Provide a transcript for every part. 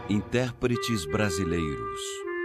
Intérpretes brasileiros.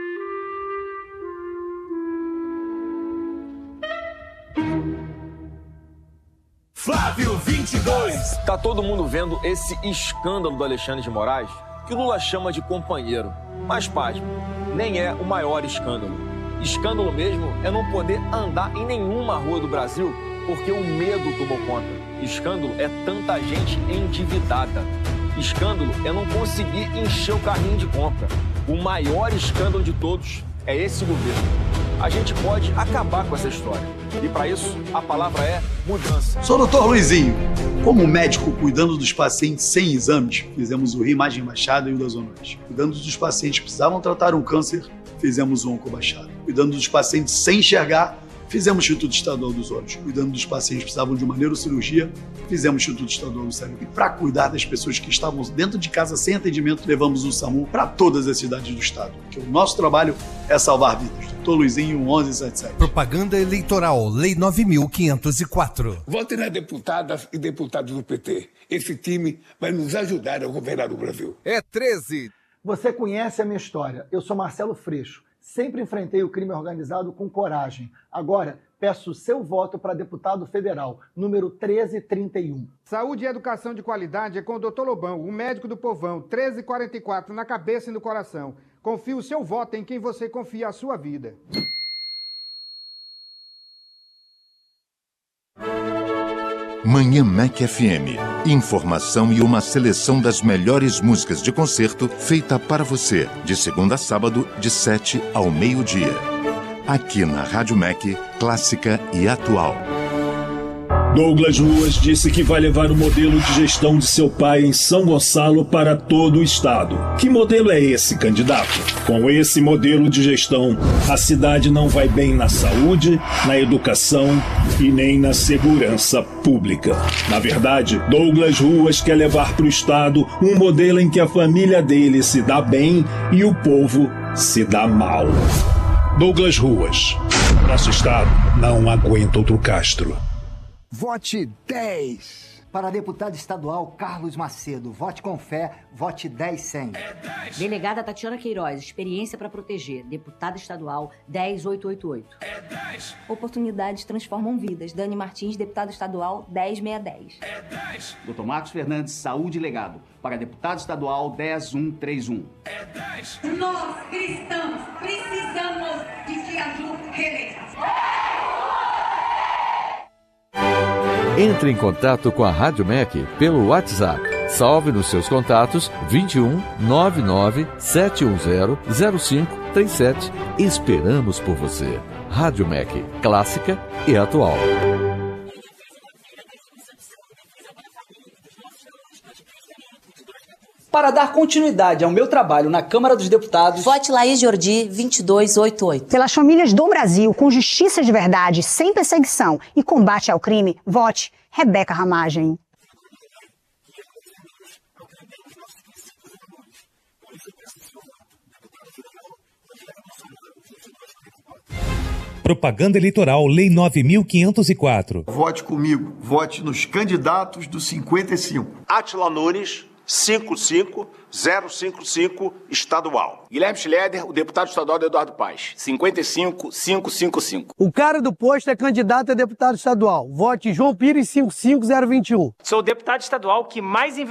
Flávio 22. Tá todo mundo vendo esse escândalo do Alexandre de Moraes, que o Lula chama de companheiro. Mas, pasme, nem é o maior escândalo. Escândalo mesmo é não poder andar em nenhuma rua do Brasil porque o medo tomou conta. Escândalo é tanta gente endividada. Escândalo é não conseguir encher o carrinho de compra. O maior escândalo de todos é esse governo. A gente pode acabar com essa história. E para isso, a palavra é mudança. Sou o Dr. Luizinho. Como médico cuidando dos pacientes sem exames, fizemos o Imagem Baixada e o da Zona Oeste. Cuidando dos pacientes que precisavam tratar um câncer, fizemos o Oncobaixada. Cuidando dos pacientes sem enxergar, fizemos o Instituto Estadual dos Olhos. Cuidando dos pacientes que precisavam de uma neurocirurgia, fizemos o Instituto Estadual do Cérebro. E para cuidar das pessoas que estavam dentro de casa sem atendimento, levamos o SAMU para todas as cidades do estado. Porque o nosso trabalho é salvar vidas. Dr. Luizinho, 1177. Propaganda eleitoral, Lei 9.504. Vote nas deputadas e deputados do PT. Esse time vai nos ajudar a governar o Brasil. É 13. Você conhece a minha história. Eu sou Marcelo Freixo. Sempre enfrentei o crime organizado com coragem. Agora, peço o seu voto para deputado federal, número 1331. Saúde e educação de qualidade é com o Dr. Lobão, o médico do povão, 1344, na cabeça e no coração. Confie o seu voto em quem você confia a sua vida. Manhã Mac FM. Informação e uma seleção das melhores músicas de concerto feita para você, de segunda a sábado, de 7 ao meio-dia. Aqui na Rádio Mac, clássica e atual. Douglas Ruas disse que vai levar o modelo de gestão de seu pai em São Gonçalo para todo o estado. Que modelo é esse, candidato? Com esse modelo de gestão, a cidade não vai bem na saúde, na educação e nem na segurança pública. Na verdade, Douglas Ruas quer levar para o estado um modelo em que a família dele se dá bem e o povo se dá mal. Douglas Ruas. Nosso estado não aguenta outro Castro. Vote 10. Para deputado estadual Carlos Macedo. Vote com fé, vote 10-100. Delegada Tatiana Queiroz, experiência para proteger. Deputada estadual 10888. Oportunidades transformam vidas. Dani Martins, deputado estadual 10610. Dr. Marcos Fernandes, saúde e legado. Para deputado estadual 10131. Nós, cristãos, precisamos de que a Ju reeleja. Entre em contato com a Rádio Mac pelo WhatsApp. Salve nos seus contatos 21 99 710 0537. Esperamos por você. Rádio Mac, clássica e atual. Para dar continuidade ao meu trabalho na Câmara dos Deputados, vote Laís Jordi 2288. Pelas famílias do Brasil, com justiça de verdade, sem perseguição e combate ao crime, vote Rebeca Ramagem. Propaganda eleitoral, Lei 9.504. Vote comigo. Vote nos candidatos do 55. Átila Nunes, 55055, estadual. Guilherme Schroeder, o deputado estadual do Eduardo Paes, 55555. O cara do posto é candidato a deputado estadual. Vote João Pires, 55021. Sou o deputado estadual que mais